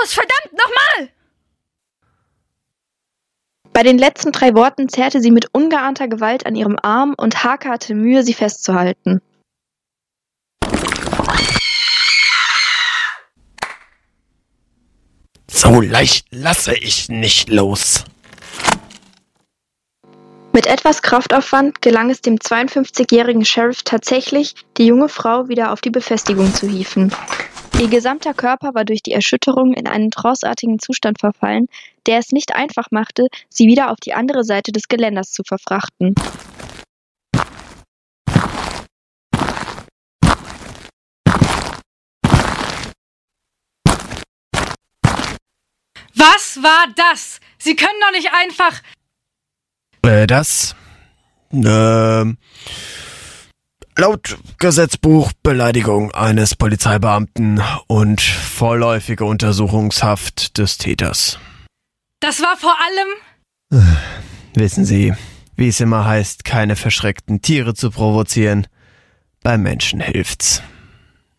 los, verdammt, nochmal! Bei den letzten 3 Worten zerrte sie mit ungeahnter Gewalt an ihrem Arm und Hake hatte Mühe, sie festzuhalten. So leicht lasse ich nicht los. Mit etwas Kraftaufwand gelang es dem 52-jährigen Sheriff tatsächlich, die junge Frau wieder auf die Befestigung zu hieven. Ihr gesamter Körper war durch die Erschütterung in einen tranceartigen Zustand verfallen, der es nicht einfach machte, sie wieder auf die andere Seite des Geländers zu verfrachten. Was war das? Sie können doch nicht einfach... Laut Gesetzbuch Beleidigung eines Polizeibeamten und vorläufige Untersuchungshaft des Täters. Das war vor allem... Wissen Sie, wie es immer heißt, keine verschreckten Tiere zu provozieren. Beim Menschen hilft's.